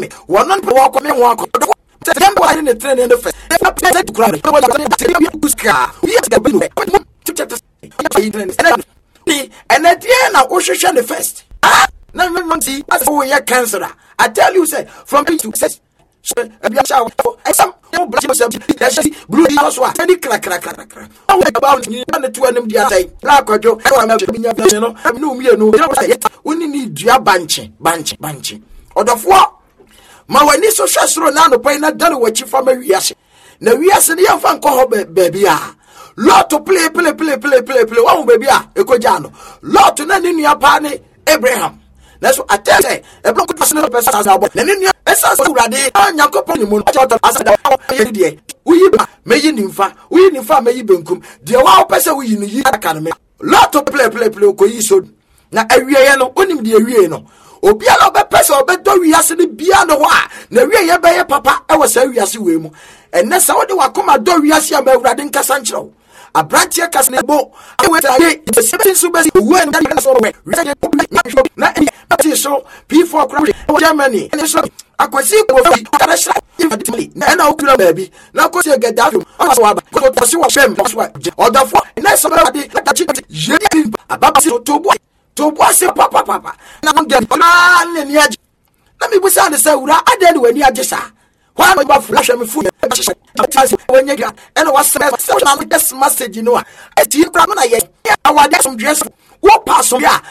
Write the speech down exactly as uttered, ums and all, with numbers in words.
one non per walk on me walk. Then why in the train in the face? We have and at the end, I will share the first. Ah, no, no, no, see, as for your cancer. I tell you, say, from me to success. Some blue house, any crack, crack, crack, crack. Oh, about you and the two of them, dear say, Black or Joe, I know me, no, we need your banching, banching, banching. Or the four. Ma wani so hwesoro na no pai na dane wachi fa ma wiase na wiase ne yamfa nko ho baby a lot to play play play play play play wa baby a ekoja no lot na ne nua pa ne Abraham na so atese e blo ko personal person as abo na ne nua esa so urade anyankopon ni mu no cha asada ye de uyi ba meyi nimfa uyi nimfa meyi benkum de wa opese uyi ni yi aka no me lot to play play play ko yi so na awieye no onim de awieye no obiala obepese obedo wiase ne bia no ho a na wie ye beye papa e wasa wiase we mu enne sa wode wakoma do wiase am awurade nkasa nkyerɛw abrantie kasa ne bo awe the seven subers when that so we na ati so p four crash Germany and so akwasi ko fi karasha na na okura baabi na ko se Gaddafi so aba ko to se wa fem so odafo na so ba de na chi je ababa so to bo to boase papa papa na ngem na ne ni age na me busa ne say wura ade ne wani age sa why me ba flash me fu when you get and was this message you know I see you na ye awade some dress wo pass ya